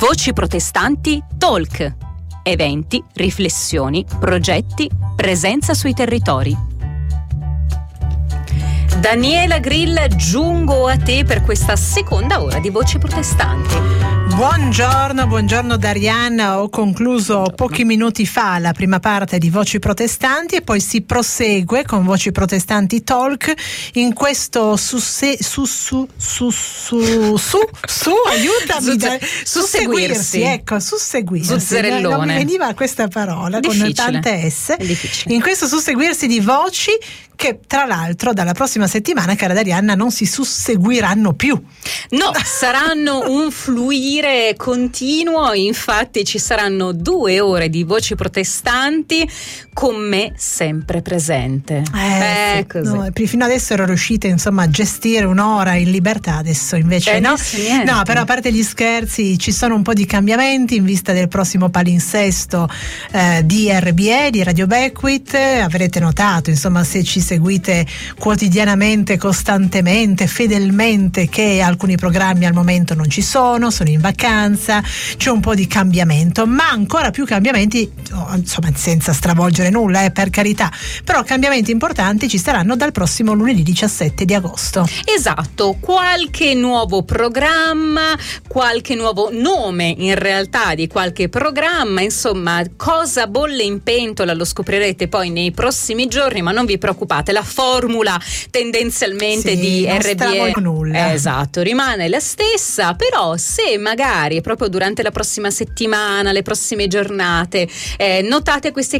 Voci protestanti Talk. Eventi, riflessioni, progetti, presenza sui territori. Daniela Grill, giungo a te per questa seconda ora di Voci protestanti. Buongiorno Darianna, ho concluso pochi minuti fa la prima parte di Voci Protestanti e poi si prosegue con Voci Protestanti Talk in questo susseguirsi, ecco, susseguirsi. Zuzzerellone. Non mi veniva questa parola Difficile. Con tante S. Difficile. In questo susseguirsi di voci che tra l'altro dalla prossima settimana, cara Darianna, non si susseguiranno più. No, saranno un fluire continuo, infatti ci saranno 2 ore di Voci Protestanti con me sempre presente. Sì. Così. No, fino adesso ero riuscita insomma a gestire un'ora in libertà, adesso invece no. Niente. No, però a parte gli scherzi ci sono un po' di cambiamenti in vista del prossimo palinsesto di RBE, di Radio Beckwith. Avrete notato, insomma, se ci seguite quotidianamente, costantemente, fedelmente, che alcuni programmi al momento non ci sono in vacanza, c'è un po' di cambiamento, ma ancora più cambiamenti, insomma, senza stravolgere nulla, per carità, però cambiamenti importanti ci saranno dal prossimo lunedì 17 di agosto. Esatto, qualche nuovo programma, qualche nuovo nome in realtà di qualche programma, insomma, cosa bolle in pentola lo scoprirete poi nei prossimi giorni, ma non vi preoccupate, la formula tendenzialmente di RBE nulla. Esatto, rimane la stessa, però se magari proprio durante la prossima settimana, le prossime giornate notate questi